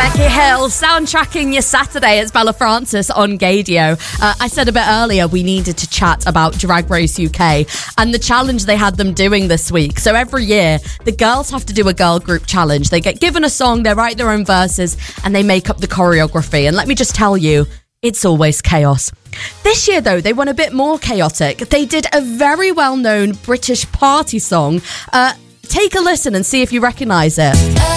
Becky Hill, soundtracking your Saturday. It's Bella Francis on Gadio. I said a bit earlier we needed to chat about Drag Race UK and the challenge they had them doing this week. So every year, the girls have to do a girl group challenge. They get given a song, they write their own verses, and they make up the choreography. And let me just tell you, it's always chaos. This year, though, they went a bit more chaotic. They did a very well-known British party song. Take a listen and see if you recognise it.